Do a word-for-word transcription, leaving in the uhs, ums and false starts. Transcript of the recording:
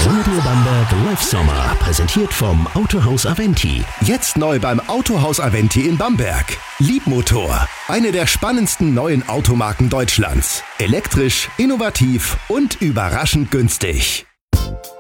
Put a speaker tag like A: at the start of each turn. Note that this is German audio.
A: Radio Bamberg Live Sommer, präsentiert vom Autohaus Aventi.
B: Jetzt neu beim Autohaus Aventi in Bamberg. Liebmotor, eine der spannendsten neuen Automarken Deutschlands. Elektrisch, innovativ und überraschend günstig.